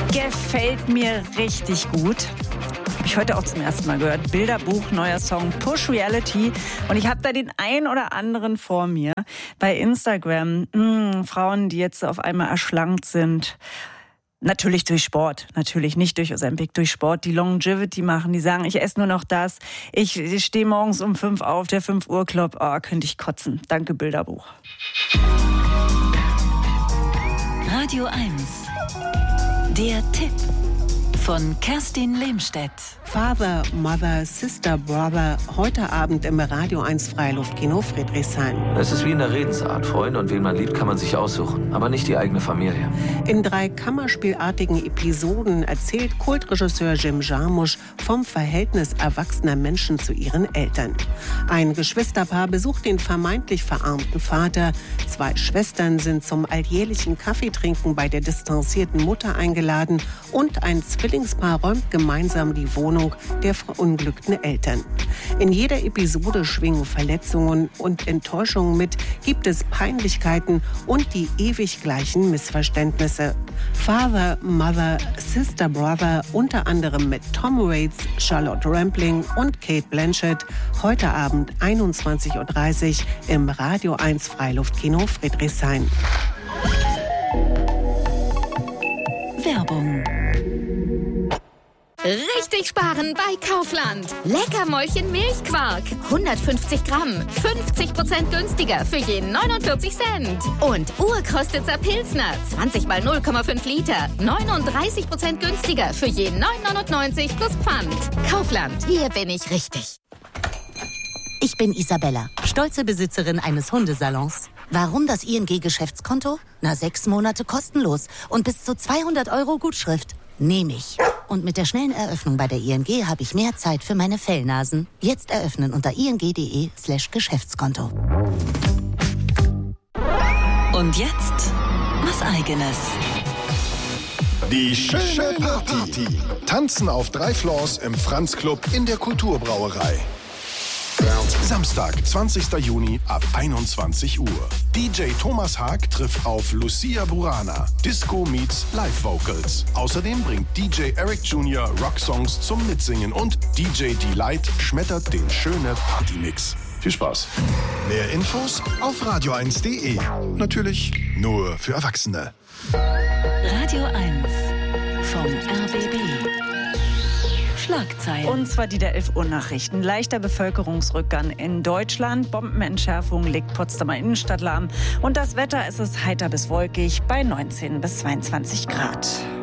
Gefällt mir richtig gut. Habe ich heute auch zum ersten Mal gehört. Bilderbuch, neuer Song, Push Reality. Und ich habe da den einen oder anderen vor mir bei Instagram. Frauen, die jetzt auf einmal erschlankt sind. Natürlich durch Sport, natürlich nicht durch Ozempic, durch Sport, die Longevity machen, die sagen, ich esse nur noch das, ich stehe morgens um 5 auf, der 5 Uhr Club, könnte ich kotzen. Danke, Bilderbuch. Radio 1, der Tipp von Kerstin Lehmstedt. Father, Mother, Sister, Brother. Heute Abend im Radio 1 Freiluftkino Friedrichshain. Es ist wie in der Redensart. Freunde und wen man liebt, kann man sich aussuchen. Aber nicht die eigene Familie. In 3 kammerspielartigen Episoden erzählt Kultregisseur Jim Jarmusch vom Verhältnis erwachsener Menschen zu ihren Eltern. Ein Geschwisterpaar besucht den vermeintlich verarmten Vater. 2 Schwestern sind zum alljährlichen Kaffeetrinken bei der distanzierten Mutter eingeladen. Und ein Zwillingspaar räumt gemeinsam die Wohnung der verunglückten Eltern. In jeder Episode schwingen Verletzungen und Enttäuschungen mit, gibt es Peinlichkeiten und die ewig gleichen Missverständnisse. Father, Mother, Sister, Brother, unter anderem mit Tom Waits, Charlotte Rampling und Cate Blanchett, heute Abend 21:30 Uhr im Radio 1 Freiluftkino Friedrichshain. Werbung. Richtig sparen bei Kaufland. Leckermäulchen Milchquark. 150 Gramm. 50% günstiger für je 49 Cent. Und Urkrostitzer Pilsner. 20 mal 0,5 Liter. 39% günstiger für je 9,99 plus Pfand. Kaufland. Hier bin ich richtig. Ich bin Isabella, stolze Besitzerin eines Hundesalons. Warum das ING-Geschäftskonto? 6 Monate kostenlos und bis zu 200 € Gutschrift. Nehme ich. Und mit der schnellen Eröffnung bei der ING habe ich mehr Zeit für meine Fellnasen. Jetzt eröffnen unter ing.de/Geschäftskonto. Und jetzt was Eigenes. Die schöne Party. Tanzen auf 3 Floors im Franz Club in der Kulturbrauerei. Samstag, 20. Juni ab 21 Uhr. DJ Thomas Haag trifft auf Lucia Burana. Disco meets Live Vocals. Außerdem bringt DJ Eric Jr. Rocksongs zum Mitsingen und DJ Delight schmettert den schöne Partymix. Viel Spaß. Mehr Infos auf radio1.de. Natürlich nur für Erwachsene. Radio 1 vom RBB. Schlagzeilen. Und zwar die der 11 Uhr Nachrichten. Leichter Bevölkerungsrückgang in Deutschland. Bombenentschärfung legt Potsdamer Innenstadt lahm. Und das Wetter, es ist heiter bis wolkig bei 19 bis 22 Grad.